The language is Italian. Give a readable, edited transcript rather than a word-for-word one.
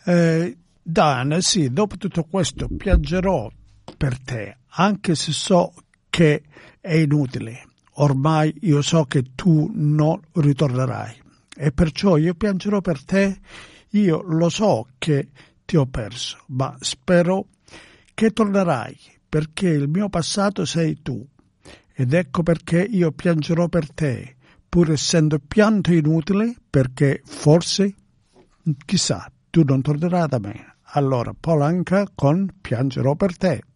Dan, sì, dopo tutto questo piangerò per te, anche se so che è inutile. Ormai io so che tu non ritornerai e perciò io piangerò per te. Io lo so che ti ho perso, ma spero che tornerai, perché il mio passato sei tu. Ed ecco perché io piangerò per te, pur essendo pianto inutile, perché forse, chissà, tu non tornerai da me. Allora, Paul Anka con Piangerò per te.